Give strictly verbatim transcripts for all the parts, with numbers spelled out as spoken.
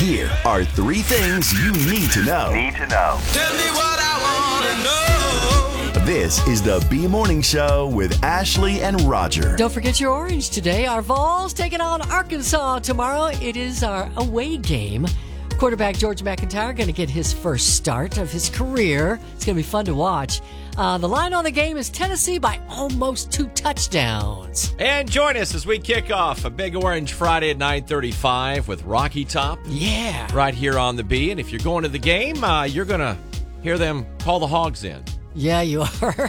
Here are three things you need to know. Need to know. Tell me what I want to know. This is the B Morning Show with Ashley and Roger. Don't forget your orange today. Our Vols taking on Arkansas tomorrow. It is our away game. Quarterback George McIntyre going to get his first start of his career. It's going to be fun to watch. Uh, the line on the game is Tennessee by almost two touchdowns. And join us as we kick off a Big Orange Friday at nine thirty-five with Rocky Top. Yeah. Right here on the B. And if you're going to the game, uh, you're going to hear them call the Hogs in. Yeah, you are.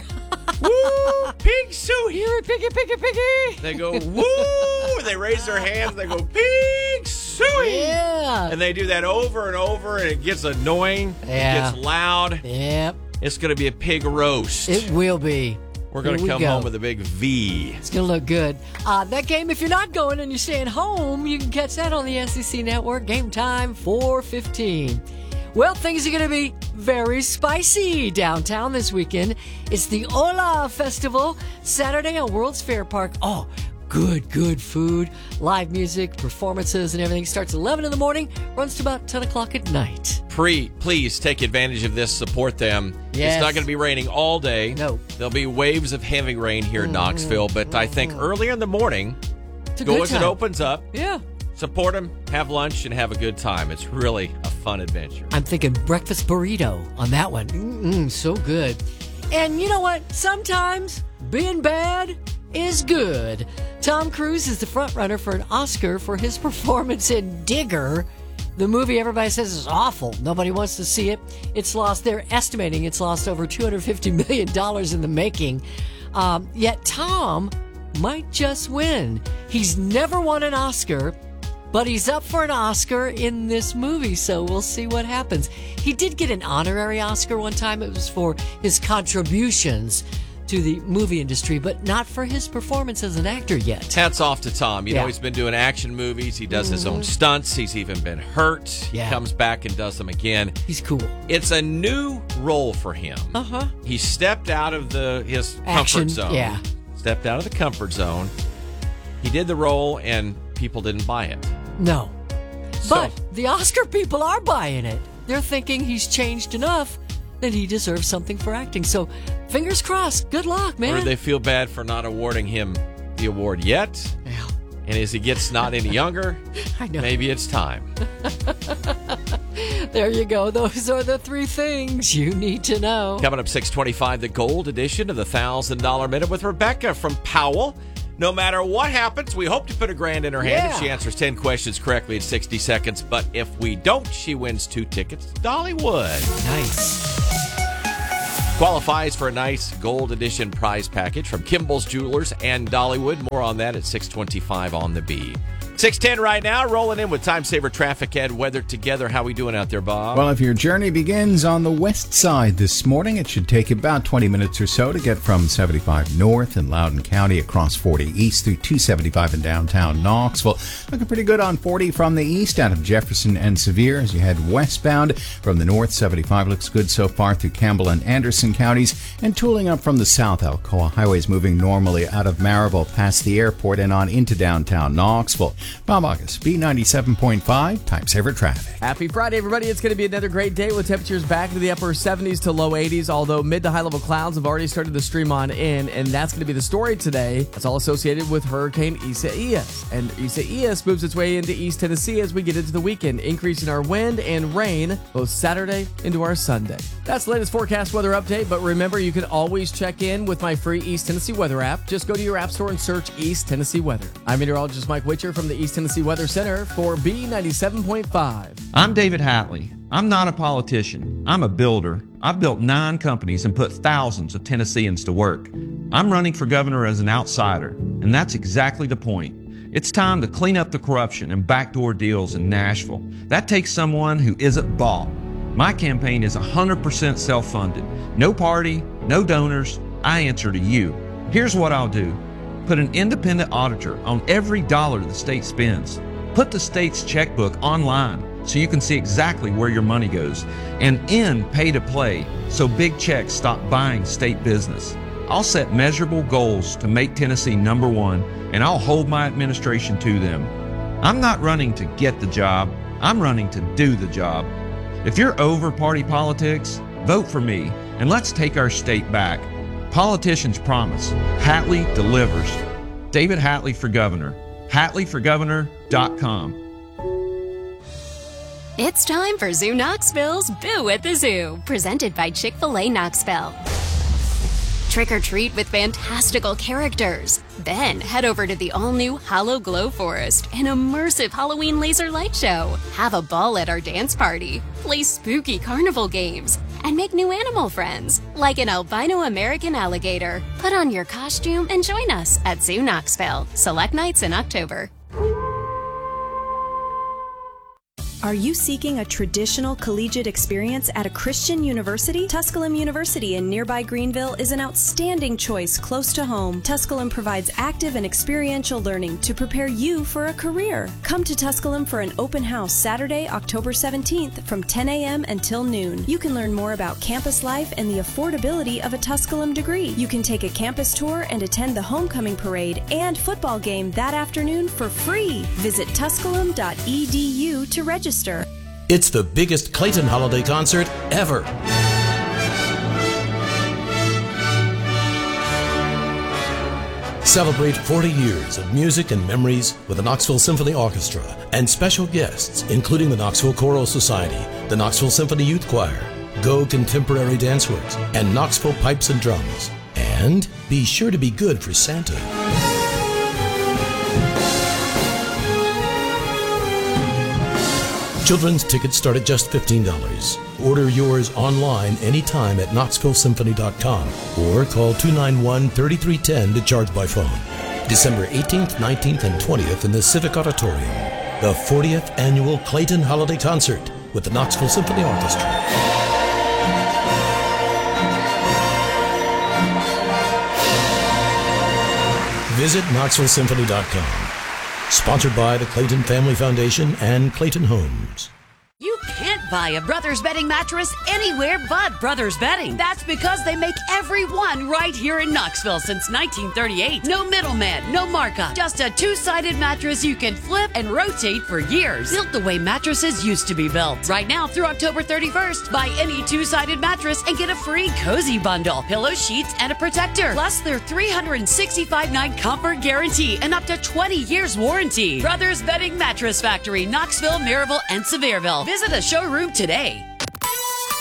Woo! Pig suit! Hear it, piggy, piggy, piggy. They go, woo! They raise their hands. They go, pig suey! Yeah. And they do that over and over, and it gets annoying. Yeah. It gets loud. Yep. It's going to be a pig roast. It will be. We're going to come go. home with a big V. It's going to look good. Uh, that game, if you're not going and you're staying home, you can catch that on the S E C Network. Game time, four fifteen. Well, things are going to be very spicy downtown this weekend. It's the Ola Festival, Saturday on World's Fair Park. Oh, good, good food, live music, performances, and everything. Starts at eleven in the morning, runs to about ten o'clock at night. Pre, please take advantage of this. Support them. Yes. It's not going to be raining all day. No. There'll be waves of heavy rain here in Knoxville, but I think earlier in the morning, It's a go good as time. it opens up. Yeah. Support them, have lunch, and have a good time. It's really a fun adventure. I'm thinking breakfast burrito on that one. Mm-mm, so good. And you know what? Sometimes being bad is good. Tom Cruise is the front runner for an Oscar for his performance in Digger. The movie everybody says is awful. Nobody wants to see it. It's lost, they're estimating it's lost over two hundred fifty million dollars in the making. Um, yet Tom might just win. He's never won an Oscar, but he's up for an Oscar in this movie, so we'll see what happens. He did get an honorary Oscar one time. It was for his contributions to the movie industry, but not for his performance as an actor yet. Hats off to Tom. You Yeah. know, he's been doing action movies. He does his own stunts. He's even been hurt. Yeah. He comes back and does them again. He's cool. It's a new role for him. Uh-huh. He stepped out of the his Action, comfort zone. yeah. Stepped out of the comfort zone. He did the role, and people didn't buy it. No. So- But the Oscar people are buying it. They're thinking he's changed enough that he deserves something for acting. So, fingers crossed. Good luck, man. Or do they feel bad for not awarding him the award yet? Yeah. And as he gets not any younger, I know. maybe it's time. There you go. Those are the three things you need to know. Coming up six twenty-five, the gold edition of the one thousand dollars Minute with Rebecca from Powell. No matter what happens, we hope to put a grand in her hand Yeah. if she answers ten questions correctly in sixty seconds. But if we don't, she wins two tickets to Dollywood. Nice. Qualifies for a nice gold edition prize package from Kimball's Jewelers and Dollywood. More on that at six twenty-five on the B. six ten right now, rolling in with Time Saver Traffic and weather together. How we doing out there, Bob? Well, if your journey begins on the west side this morning, it should take about twenty minutes or so to get from seventy-five north in Loudoun County across forty east through two seventy-five in downtown Knoxville. Looking pretty good on forty from the east out of Jefferson and Sevier as you head westbound. From the north, seventy-five looks good so far through Campbell and Anderson counties, and tooling up from the south. Alcoa Highway's moving normally out of Maribel past the airport and on into downtown Knoxville. Bob August, B ninety-seven point five, Time Saver Traffic. Happy Friday, everybody. It's going to be another great day with temperatures back into the upper seventies to low eighties, although mid to high level clouds have already started to stream on in, and that's going to be the story today. That's all associated with Hurricane Isaias. And Isaias moves its way into East Tennessee as we get into the weekend, increasing our wind and rain both Saturday into our Sunday. That's the latest forecast weather update, but remember, you can always check in with my free East Tennessee weather app. Just go to your app store and search East Tennessee Weather. I'm meteorologist Mike Witcher from the East Tennessee Weather Center for B ninety-seven point five. I'm David Hatley. I'm not a politician. I'm a builder. I've built nine companies and put thousands of Tennesseans to work. I'm running for governor as an outsider, and that's exactly the point. It's time to clean up the corruption and backdoor deals in Nashville. That takes someone who isn't bought. My campaign is one hundred percent self-funded. No party, no donors. I answer to you. Here's what I'll do. Put an independent auditor on every dollar the state spends. Put the state's checkbook online so you can see exactly where your money goes. And end pay to play so big checks stop buying state business. I'll set measurable goals to make Tennessee number one, and I'll hold my administration to them. I'm not running to get the job. I'm running to do the job. If you're over party politics, vote for me, and let's take our state back. Politicians promise. Hatley delivers. David Hatley for governor. Hatley for governor dot com. It's time for Zoo Knoxville's Boo at the Zoo, presented by Chick-fil-A Knoxville. Trick or treat with fantastical characters. Then head over to the all-new Hollow Glow Forest, an immersive Halloween laser light show. Have a ball at our dance party, play spooky carnival games, and make new animal friends, like an albino American alligator. Put on your costume and join us at Zoo Knoxville. Select nights in October. Are you seeking a traditional collegiate experience at a Christian university? Tusculum University in nearby Greenville is an outstanding choice close to home. Tusculum provides active and experiential learning to prepare you for a career. Come to Tusculum for an open house Saturday, October seventeenth from ten a.m. until noon. You can learn more about campus life and the affordability of a Tusculum degree. You can take a campus tour and attend the homecoming parade and football game that afternoon for free. Visit tusculum dot e d u to register. It's the biggest Clayton holiday concert ever. Celebrate forty years of music and memories with the Knoxville Symphony Orchestra and special guests, including the Knoxville Choral Society, the Knoxville Symphony Youth Choir, Go Contemporary Dance Works, and Knoxville Pipes and Drums. And be sure to be good for Santa. Children's tickets start at just fifteen dollars. Order yours online anytime at knoxville symphony dot com or call two nine one, three three one zero to charge by phone. December eighteenth, nineteenth, and twentieth in the Civic Auditorium. The fortieth Annual Clayton Holiday Concert with the Knoxville Symphony Orchestra. Visit knoxville symphony dot com. Sponsored by the Clayton Family Foundation and Clayton Homes. You can't buy a Brothers Bedding mattress anywhere but Brothers Bedding. That's because they make every one right here in Knoxville since nineteen thirty-eight. No middleman, no markup. Just a two-sided mattress you can flip and rotate for years. Built the way mattresses used to be built. Right now through October thirty-first, buy any two-sided mattress and get a free cozy bundle, pillow, sheets, and a protector. Plus their three hundred sixty-five night comfort guarantee and up to twenty years warranty. Brothers Bedding Mattress Factory, Knoxville, Maryville, and Sevierville. Visit a showroom today.